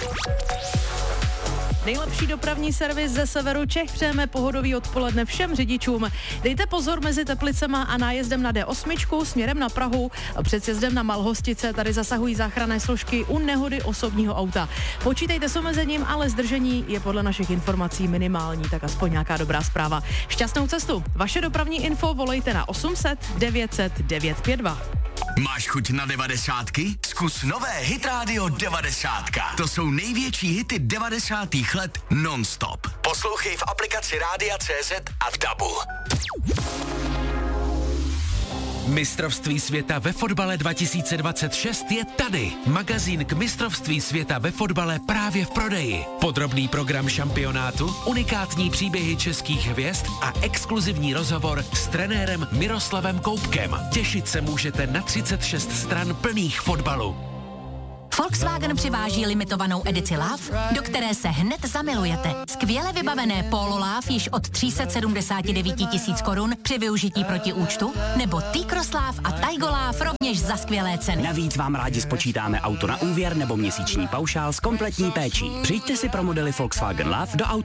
Nejlepší dopravní servis ze severu Čech přejeme pohodový odpoledne všem řidičům. Dejte pozor mezi Teplicema a nájezdem na D8 směrem na Prahu. Před sjezdem na Malhostice tady zasahují záchranné složky u nehody osobního auta. Počítejte s omezením, ale zdržení je podle našich informací minimální, tak aspoň nějaká dobrá zpráva. Šťastnou cestu. Vaše dopravní info volejte na 800 900 952. Máš chuť na 90? Zkus nové Hit Radio 90. To jsou největší hity 90. let non-stop. Poslouchej v aplikaci Rádia CZ a v DABu. Mistrovství světa ve fotbale 2026 je tady. Magazín k mistrovství světa ve fotbale právě v prodeji. Podrobný program šampionátu, unikátní příběhy českých hvězd a exkluzivní rozhovor s trenérem Miroslavem Koupkem. Těšit se můžete na 36 stran plných fotbalu. Volkswagen přiváží limitovanou edici Love, do které se hned zamilujete. Skvěle vybavené Polo Love již od 379 000 korun při využití proti účtu, nebo T-Cross Love a Taigo Love rovněž za skvělé ceny. Navíc vám rádi spočítáme auto na úvěr nebo měsíční paušál s kompletní péčí. Přijďte si pro modely Volkswagen Love do